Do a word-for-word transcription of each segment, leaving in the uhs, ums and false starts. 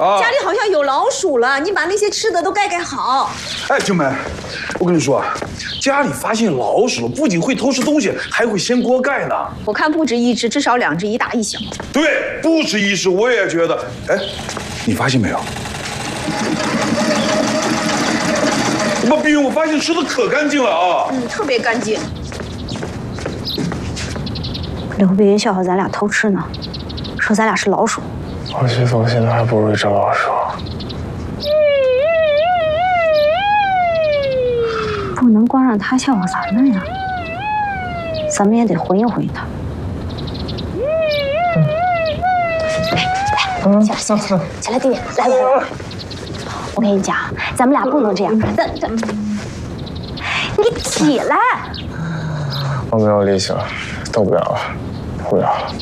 啊， 家里好像有老鼠了，你把那些吃的都盖盖好。 哎，静梅，我跟你说，家里发现老鼠了，不仅会偷吃东西，还会掀锅盖呢。 我看不止一只，至少两只，一大一小。 对，不止一只，我也觉得。哎，你发现没有？我冰，我发现吃的可干净了啊！ 嗯，特别干净。 刘冰笑话咱俩偷吃呢，说咱俩是老鼠。 我去走现在还不如一只老鼠。 不能光让他笑话咱们呀，咱们也得回应回应他。来，来，起来，起来，起来，弟弟，来来来，我跟你讲，咱们俩不能这样，咱咱，你起来。 我没有力气了，动不了了，不了了。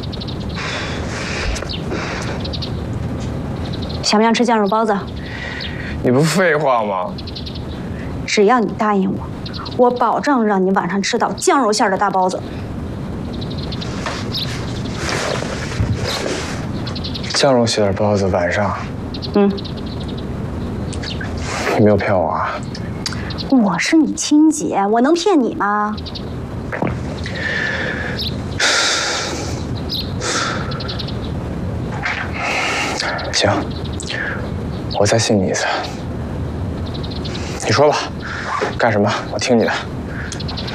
想不想吃酱肉包子？ 你不废话吗？ 只要你答应我，我保证让你晚上吃到酱肉馅的大包子。 酱肉馅包子晚上？ 嗯。 你没有骗我啊？ 我是你亲姐，我能骗你吗？ 行，我再信你一次。你说吧，干什么？我听你的。